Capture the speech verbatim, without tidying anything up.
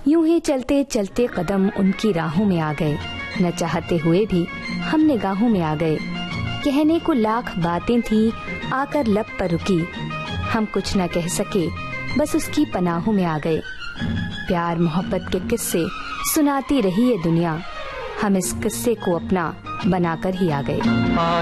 यूं ही चलते चलते कदम उनकी राहों में आ गए, न चाहते हुए भी हम निगाहों में आ गए। कहने को लाख बातें थी, आकर लब पर रुकी, हम कुछ न कह सके, बस उसकी पनाहों में आ गए। प्यार मोहब्बत के किस्से सुनाती रही ये दुनिया, हम इस किस्से को अपना बनाकर ही आ गए।